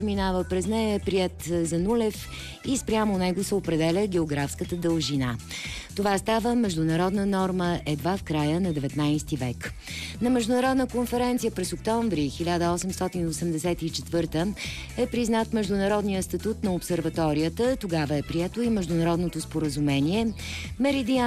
минава през нея, е приет за нулев и спрямо него се определя географската дължина. Това става международна норма едва в края на 19 век. На международна конференция през октомври 1884 е признат международния статут на обсерваторията. Тогава е прието и международното споразумение Меридиан